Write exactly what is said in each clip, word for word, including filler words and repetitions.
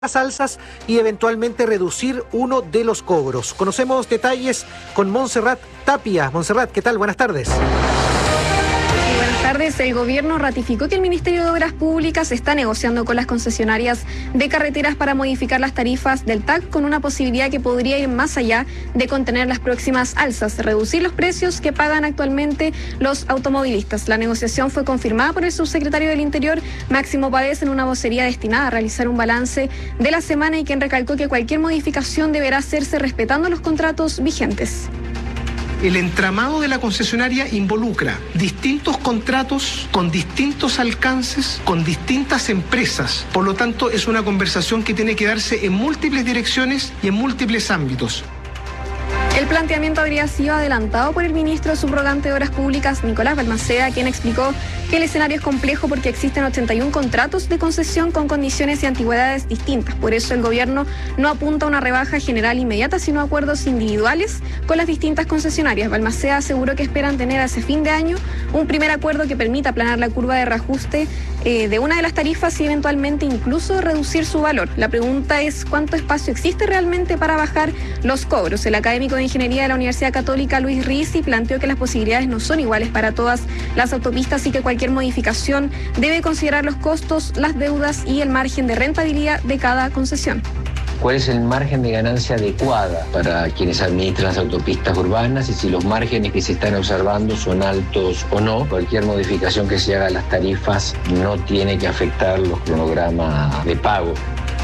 las alzas y eventualmente reducir uno de los cobros. Conocemos detalles con Montserrat Tapia. Montserrat, ¿qué tal? Buenas tardes. Buenas tardes. El gobierno ratificó que el Ministerio de Obras Públicas está negociando con las concesionarias de carreteras para modificar las tarifas del T A C con una posibilidad que podría ir más allá de contener las próximas alzas, reducir los precios que pagan actualmente los automovilistas. La negociación fue confirmada por el subsecretario del Interior, Máximo Pavés, en una vocería destinada a realizar un balance de la semana y quien recalcó que cualquier modificación deberá hacerse respetando los contratos vigentes. El entramado de la concesionaria involucra distintos contratos con distintos alcances, con distintas empresas. Por lo tanto, es una conversación que tiene que darse en múltiples direcciones y en múltiples ámbitos. El planteamiento habría sido adelantado por el ministro subrogante de Obras Públicas, Nicolás Balmaceda, quien explicó que el escenario es complejo porque existen ochenta y uno contratos de concesión con condiciones y antigüedades distintas. Por eso el gobierno no apunta a una rebaja general inmediata, sino a acuerdos individuales con las distintas concesionarias. Balmaceda aseguró que esperan tener hacia fin de año un primer acuerdo que permita aplanar la curva de reajuste eh, de una de las tarifas y eventualmente incluso reducir su valor. La pregunta es cuánto espacio existe realmente para bajar los cobros. El académico de Ingeniería de la Universidad Católica, Luis Risi, planteó que las posibilidades no son iguales para todas las autopistas y que cualquier modificación debe considerar los costos, las deudas y el margen de rentabilidad de cada concesión. ¿Cuál es el margen de ganancia adecuada para quienes administran las autopistas urbanas y si los márgenes que se están observando son altos o no? Cualquier modificación que se haga a las tarifas no tiene que afectar los cronogramas de pago.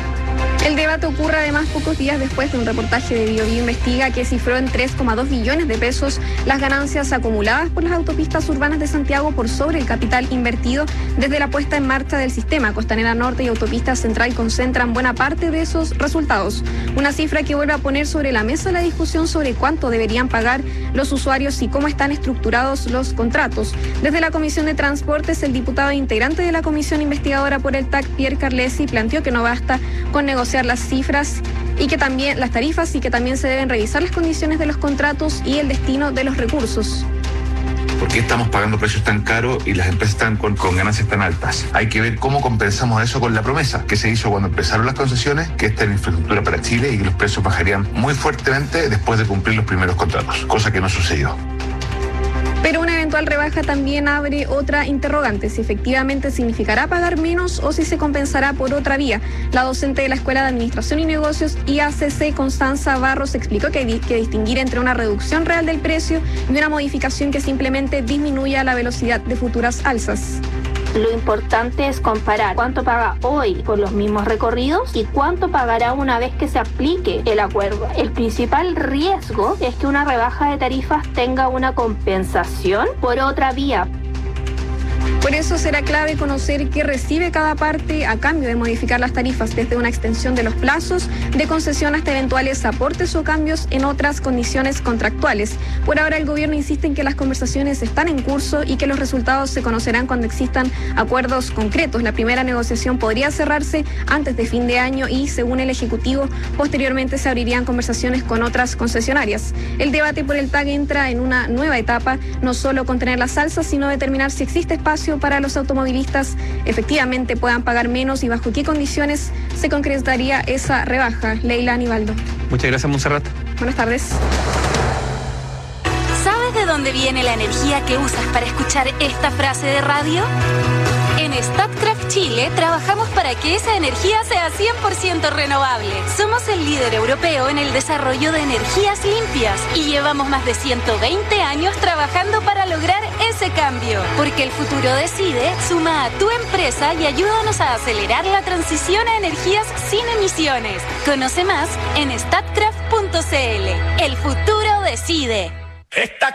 El debate ocurre además pocos días después de un reportaje de BioBio Investiga que cifró en tres coma dos billones de pesos las ganancias acumuladas por las autopistas urbanas de Santiago por sobre el capital invertido desde la puesta en marcha del sistema. Costanera Norte y Autopista Central concentran buena parte de esos resultados. Una cifra que vuelve a poner sobre la mesa la discusión sobre cuánto deberían pagar los usuarios y cómo están estructurados los contratos. Desde la Comisión de Transportes, el diputado integrante de la Comisión Investigadora por el T A C, Pierre Carlesi, planteó que no basta con negociar las cifras y que también las tarifas y que también se deben revisar las condiciones de los contratos y el destino de los recursos. ¿Por qué estamos pagando precios tan caros y las empresas están con, con ganancias tan altas? Hay que ver cómo compensamos eso con la promesa que se hizo cuando empezaron las concesiones, que esta era infraestructura para Chile y que los precios bajarían muy fuertemente después de cumplir los primeros contratos, cosa que no sucedió. Pero una eventual rebaja también abre otra interrogante, si efectivamente significará pagar menos o si se compensará por otra vía. La docente de la Escuela de Administración y Negocios I A C C, Constanza Barros, explicó que hay que distinguir entre una reducción real del precio y una modificación que simplemente disminuya la velocidad de futuras alzas. Lo importante es comparar cuánto paga hoy por los mismos recorridos y cuánto pagará una vez que se aplique el acuerdo. El principal riesgo es que una rebaja de tarifas tenga una compensación por otra vía. Por eso será clave conocer qué recibe cada parte a cambio de modificar las tarifas, desde una extensión de los plazos de concesión hasta eventuales aportes o cambios en otras condiciones contractuales. Por ahora el gobierno insiste en que las conversaciones están en curso y que los resultados se conocerán cuando existan acuerdos concretos. La primera negociación podría cerrarse antes de fin de año y, según el Ejecutivo, posteriormente se abrirían conversaciones con otras concesionarias. El debate por el T A C entra en una nueva etapa, no solo contener las alzas, sino determinar si existe espacio para los automovilistas efectivamente puedan pagar menos y bajo qué condiciones se concretaría esa rebaja. Leila Aníbaldo. Muchas gracias, Montserrat. Buenas tardes. ¿Sabes de dónde viene la energía que usas para escuchar esta frase de radio? En Statkraft Chile trabajamos para que esa energía sea cien por ciento renovable. Somos el líder europeo en el desarrollo de energías limpias y llevamos más de ciento veinte años trabajando para lograr ese cambio. Porque el futuro decide, suma a tu empresa y ayúdanos a acelerar la transición a energías sin emisiones. Conoce más en statkraft punto c l. El futuro decide. Esta